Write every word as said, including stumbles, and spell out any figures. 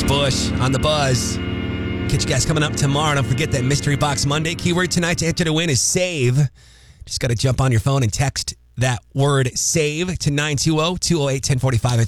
Bush on the Buzz. Catch you guys coming up tomorrow. Don't forget that Mystery Box Monday. Keyword tonight to enter to win is SAVE. Just got to jump on your phone and text that word SAVE to nine two zero, two zero eight, one zero four five.